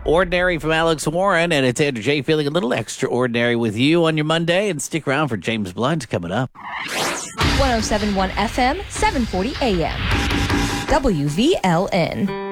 Ordinary from Alex Warren, and it's Andrew J. feeling a little extraordinary with you on your Monday. And stick around for James Blunt coming up. 107.1 FM, 740 AM. WVLN.